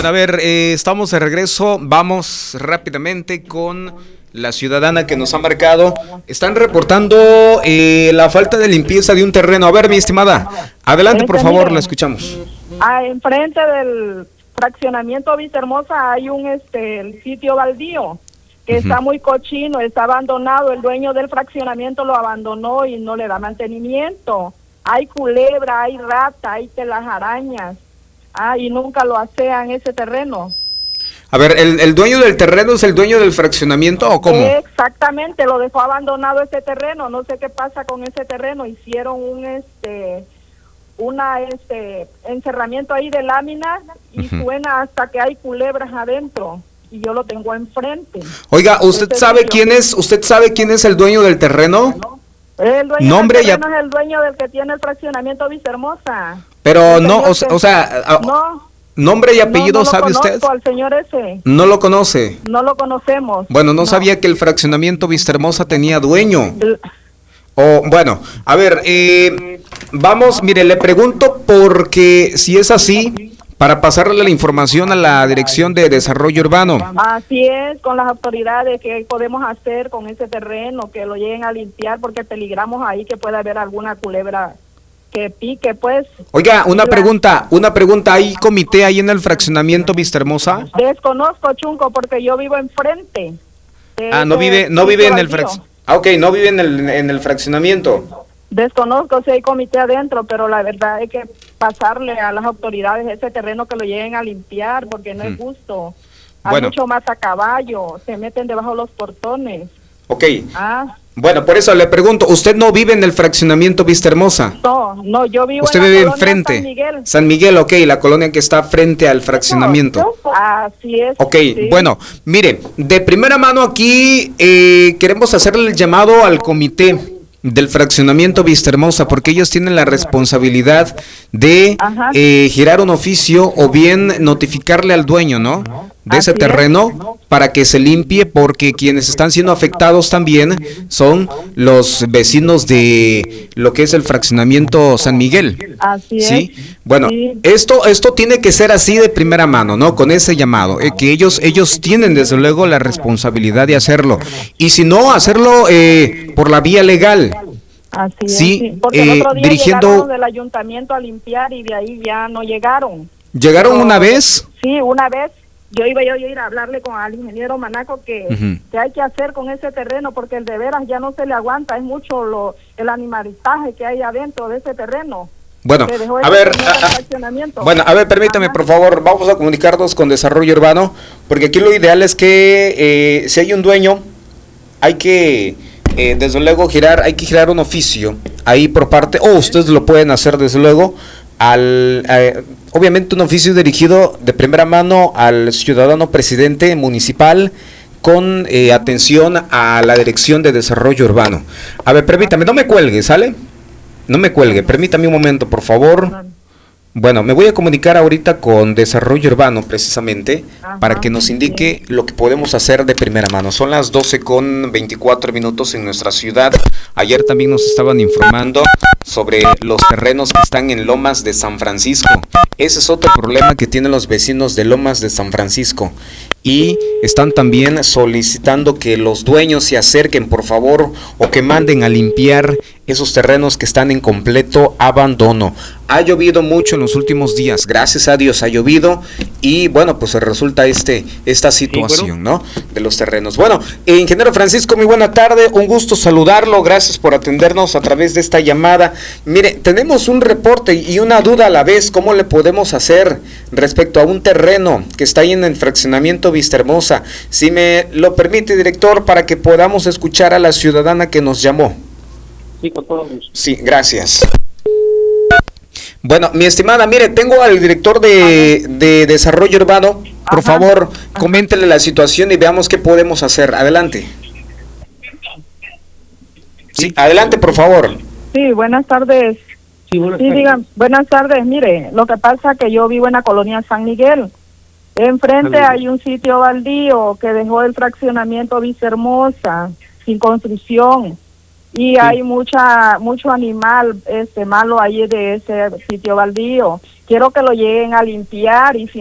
Bueno, a ver, estamos de regreso. Vamos rápidamente con la ciudadana que nos ha marcado. Están reportando la falta de limpieza de un terreno. A ver, mi estimada, adelante, por favor, mire, la escuchamos. Enfrente del fraccionamiento Vistahermosa hay un el sitio baldío que está muy cochino, está abandonado. El dueño del fraccionamiento lo abandonó y no le da mantenimiento. Hay culebra, hay rata, hay telarañas. Y nunca lo asean ese terreno. A ver, ¿el dueño del terreno es el dueño del fraccionamiento o cómo? Exactamente, lo dejó abandonado ese terreno. No sé qué pasa con ese terreno. Hicieron un encerramiento ahí de láminas y suena hasta que hay culebras adentro. Y yo lo tengo enfrente. Oiga, ¿usted sabe quién es el dueño del terreno? El dueño Nombre del terreno es el dueño del que tiene el fraccionamiento Vistahermosa. Pero no, nombre y apellido, no ¿sabe usted? Al señor ese. No lo conoce. No lo conocemos. Bueno, no sabía que el fraccionamiento Vistahermosa tenía dueño. Bueno, a ver, vamos, mire, le pregunto porque si es así, para pasarle la información a la Dirección de Desarrollo Urbano. Así es, con las autoridades, ¿qué podemos hacer con ese terreno? Que lo lleguen a limpiar porque peligramos ahí que pueda haber alguna culebra que pique, pues. Oiga, una pregunta, ¿hay comité ahí en el fraccionamiento Vistahermosa? Desconozco, Chunco, porque yo vivo enfrente. No vive en el fraccionamiento. No vive en el fraccionamiento. Desconozco si hay comité adentro, pero la verdad hay que pasarle a las autoridades ese terreno que lo lleguen a limpiar, porque no es justo. Hay mucho más a caballo, se meten debajo de los portones. Ok. Bueno, por eso le pregunto, ¿usted no vive en el fraccionamiento Vistahermosa? No, yo vivo ¿Usted en la vive colonia enfrente? San Miguel. San Miguel, ok, la colonia que está frente al fraccionamiento. Así es. Ok, sí. Bueno, mire, de primera mano aquí queremos hacerle el llamado al comité del fraccionamiento Vistahermosa, porque ellos tienen la responsabilidad de girar un oficio o bien notificarle al dueño, ¿no?, de ese terreno para que se limpie, porque quienes están siendo afectados también son los vecinos de lo que es el fraccionamiento San Miguel. Así ¿sí? es. Bueno, sí. Esto tiene que ser así de primera mano, ¿no? Con ese llamado, que ellos tienen desde luego la responsabilidad de hacerlo, y si no, hacerlo por la vía legal. Así es, sí, porque el otro día llegaron del ayuntamiento a limpiar y de ahí ya no llegaron. ¿Llegaron una vez? Sí, una vez. Yo iba a ir a hablarle al ingeniero Manaco que hay que hacer con ese terreno, porque el de veras ya no se le aguanta, es mucho el animalizaje que hay adentro de ese terreno. Bueno, a ver, permítame, por favor, vamos a comunicarnos con Desarrollo Urbano, porque aquí lo ideal es que si hay un dueño, hay que desde luego hay que girar un oficio ahí por parte, ustedes lo pueden hacer desde luego, obviamente un oficio dirigido de primera mano al ciudadano presidente municipal con atención a la Dirección de Desarrollo Urbano. A ver, permítame, no me cuelgue, ¿sale? No me cuelgue, permítame un momento, por favor. Bueno, me voy a comunicar ahorita con Desarrollo Urbano precisamente para que nos indique lo que podemos hacer de primera mano. Son las 12:24 en nuestra ciudad. Ayer también nos estaban informando sobre los terrenos que están en Lomas de San Francisco. Ese es otro problema que tienen los vecinos de Lomas de San Francisco. Y están también solicitando que los dueños se acerquen, por favor, o que manden a limpiar esos terrenos que están en completo abandono. Ha llovido mucho en los últimos días, gracias a Dios ha llovido, y bueno, pues resulta esta situación, ¿no?, de los terrenos. Bueno, ingeniero Francisco, muy buena tarde, un gusto saludarlo, gracias por atendernos a través de esta llamada. Mire, tenemos un reporte y una duda a la vez, ¿cómo le podemos hacer respecto a un terreno que está ahí en el fraccionamiento Vistahermosa? Si me lo permite, director, para que podamos escuchar a la ciudadana que nos llamó. Sí, con todo gusto. Sí, gracias. Bueno, mi estimada, mire, tengo al director de Desarrollo Urbano. Por favor, coméntele la situación y veamos qué podemos hacer. Adelante. Sí, adelante, por favor. Sí, buenas tardes. Sí, buenas tardes. Mire, lo que pasa es que yo vivo en la colonia San Miguel. Enfrente hay un sitio baldío que dejó el fraccionamiento Vistahermosa sin construcción. Y hay mucho animal malo ahí de ese sitio baldío. Quiero que lo lleguen a limpiar, y si